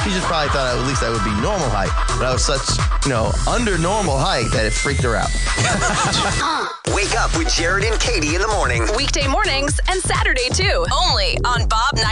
He just probably thought at least I would be normal height. But I was such, under normal height that it freaked her out. Wake up with Jared and Katie in the morning. Weekday mornings and Saturday too. Only on Bob 90.